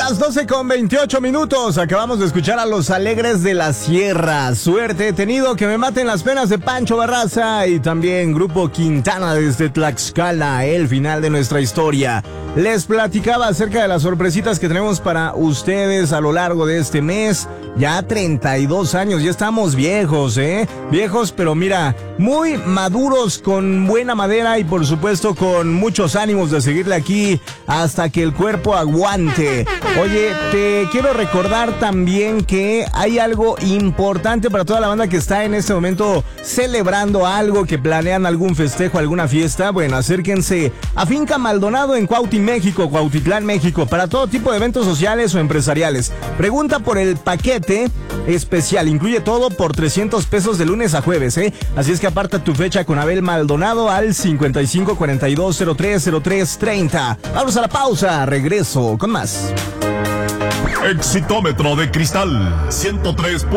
Las 12:28. Acabamos de escuchar a Los Alegres de la Sierra. Suerte he tenido, que me maten las penas de Pancho Barraza. Y también Grupo Quintana desde Tlaxcala, el final de nuestra historia. Les platicaba acerca de las sorpresitas que tenemos para ustedes a lo largo de este mes. Ya 32 años, ya estamos viejos, Viejos, pero mira, muy maduros, con buena madera y por supuesto con muchos ánimos de seguirle aquí hasta que el cuerpo aguante. Oye, te quiero recordar también que hay algo importante para toda la banda que está en este momento celebrando algo, que planean algún festejo, alguna fiesta. Bueno, acérquense a Finca Maldonado en Cuautitlán, México, para todo tipo de eventos sociales o empresariales. Pregunta por el paquete especial, incluye todo por 300 pesos de lunes a jueves, Así es que aparta tu fecha con Abel Maldonado al 5542030330. Vamos a la pausa, regreso con más. Exitómetro de cristal 103.